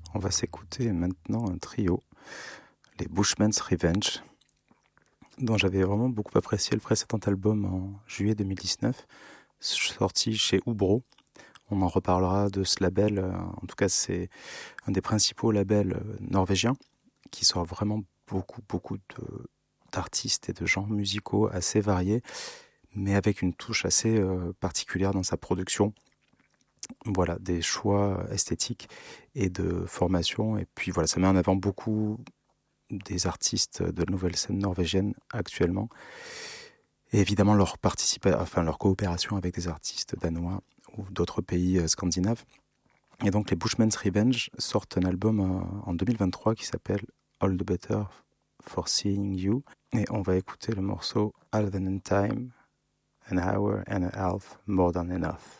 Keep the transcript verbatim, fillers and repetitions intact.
On va s'écouter maintenant un trio, les Bushman's Revenge, dont j'avais vraiment beaucoup apprécié le précédent album en juillet deux mille dix-neuf, sorti chez Ubro. On en reparlera de ce label, en tout cas c'est un des principaux labels norvégiens qui sort vraiment beaucoup beaucoup de, d'artistes et de genres musicaux assez variés, mais avec une touche assez euh, particulière dans sa production. Voilà, des choix esthétiques et de formation, et puis voilà, ça met en avant beaucoup des artistes de la nouvelle scène norvégienne actuellement, et évidemment leur participa- enfin leur coopération avec des artistes danois ou d'autres pays scandinaves. Et donc les Bushman's Revenge sortent un album en deux mille vingt-trois qui s'appelle All the Better for Seeing You, et on va écouter le morceau All the Time, An Hour and a Half More Than Enough.